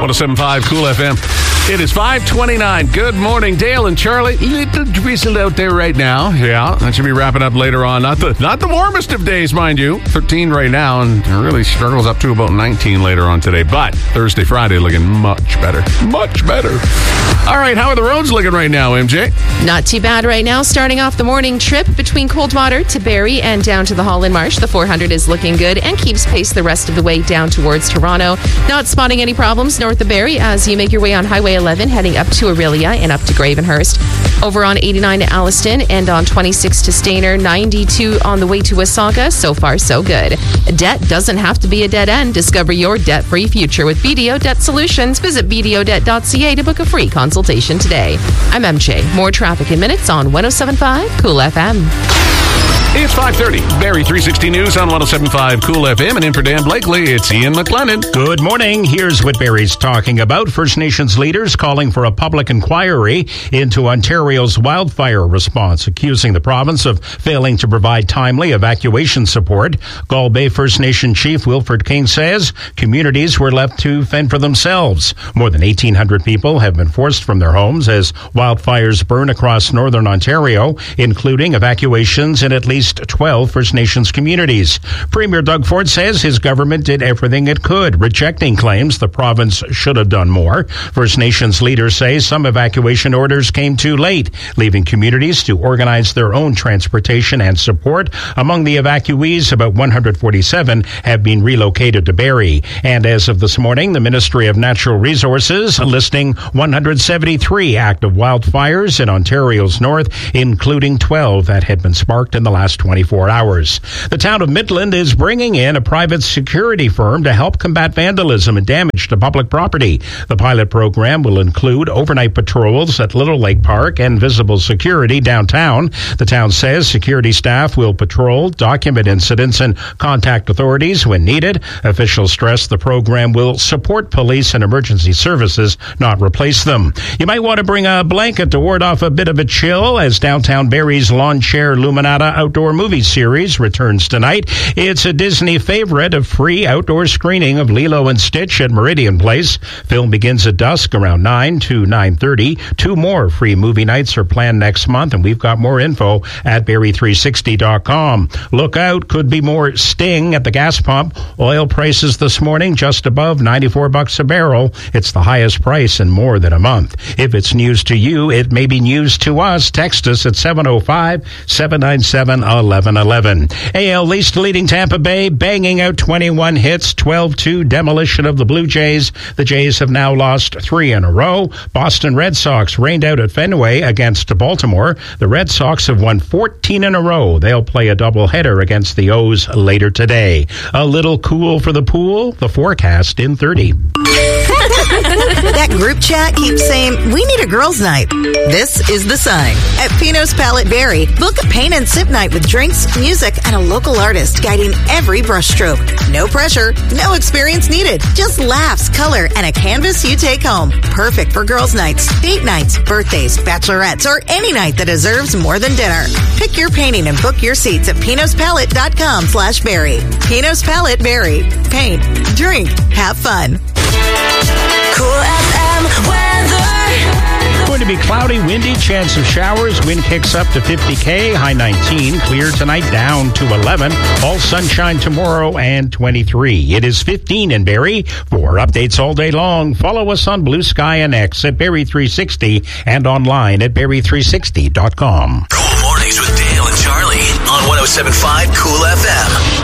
107.5 Cool FM. It is 5:29. Good morning, Dale and Charlie. Little drizzle out there right now. Yeah, that should be wrapping up later on. Not the warmest of days, mind you. 13 right now, and it really struggles up to about 19 later on today. But Thursday, Friday looking much better. Much better. All right, how are the roads looking right now, MJ? Not too bad right now. Starting off the morning trip between Coldwater to Barrie and down to the Holland Marsh. The 400 is looking good and keeps pace the rest of the way down towards Toronto. Not spotting any problems north of Barrie as you make your way on Highway 11 heading up to Orillia and up to Gravenhurst. Over on 89 to Alliston and on 26 to Stayner. 92 on the way to Wasaga. So far, so good. Debt doesn't have to be a dead end. Discover your debt-free future with BDO Debt Solutions. Visit bdodebt.ca to book a free consultation today. I'm MJ. More traffic in minutes on 107.5 Cool FM. It's 5:30. Barrie 360 News on 107.5 Cool FM. And in for Dan Blakely, it's Ian McLennan. Good morning. Here's what Barrie's talking about. First Nations leaders calling for a public inquiry into Ontario's wildfire response, accusing the province of failing to provide timely evacuation support. Gull Bay First Nation Chief Wilfred King says communities were left to fend for themselves. More than 1,800 people have been forced from their homes as wildfires burn across northern Ontario, including evacuations in at least 12 First Nations communities. Premier Doug Ford says his government did everything it could, rejecting claims the province should have done more. First Nations leaders say some evacuation orders came too late, leaving communities to organize their own transportation and support. Among the evacuees, about 147 have been relocated to Barrie. And as of this morning, the Ministry of Natural Resources listing 173 active wildfires in Ontario's north, including 12 that had been sparked in the last 24 hours. The town of Midland is bringing in a private security firm to help combat vandalism and damage to public property. The pilot program will include overnight patrols at Little Lake Park and visible security downtown. The town says security staff will patrol, document incidents, and contact authorities when needed. Officials stress the program will support police and emergency services, not replace them. You might want to bring a blanket to ward off a bit of a chill as downtown Barrie's Lawn Chair Luminata outdoor movie series returns tonight. It's a Disney favorite, a free outdoor screening of Lilo and Stitch at Meridian Place. Film begins at dusk around 9 to 9:30. 2 more free movie nights are planned next month, and we've got more info at Barrie360.com. Look out, could be more Sting at the gas pump. Oil prices this morning just above $94 a barrel. It's the highest price in more than a month. If it's news to you, it may be news to us. Text us at 705-797-1111. AL East leading Tampa Bay, banging out 21 hits, 12-2 demolition of the Blue Jays. The Jays have now lost 3 in a row. Boston Red Sox rained out at Fenway against Baltimore. The Red Sox have won 14 in a row. They'll play a doubleheader against the O's later today. A little cool for the pool. The forecast in 30. That group chat keeps saying, we need a girls' night. This is the sign. At Pino's Palette Barrie, book a paint and sip night with drinks, music, and a local artist guiding every brushstroke. No pressure, no experience needed. Just laughs, color, and a canvas you take home. Perfect for girls' nights, date nights, birthdays, bachelorettes, or any night that deserves more than dinner. Pick your painting and book your seats at pinospalette.com/Barrie. Pino's Palette Barrie. Paint, drink, have fun. Cool FM weather. Going to be cloudy, windy, chance of showers. Wind kicks up to 50 high 19. Clear tonight, down to 11. All sunshine tomorrow and 23. It is 15 in Barrie. For updates all day long, follow us on Blue Sky and X at Barrie360 and online at Barrie360.com. Cool Mornings with Dale and Charlie on 107.5 Cool FM.